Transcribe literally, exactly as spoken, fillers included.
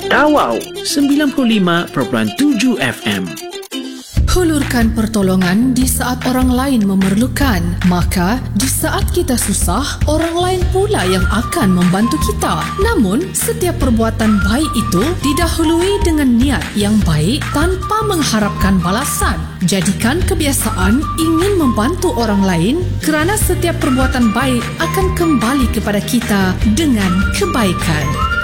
Tawau sembilan puluh lima perpuluhan tujuh F M. Hulurkan pertolongan di saat orang lain memerlukan. Maka, di saat kita susah, orang lain pula yang akan membantu kita. Namun, setiap perbuatan baik itu didahului dengan niat yang baik tanpa mengharapkan balasan. Jadikan kebiasaan ingin membantu orang lain kerana setiap perbuatan baik akan kembali kepada kita dengan kebaikan.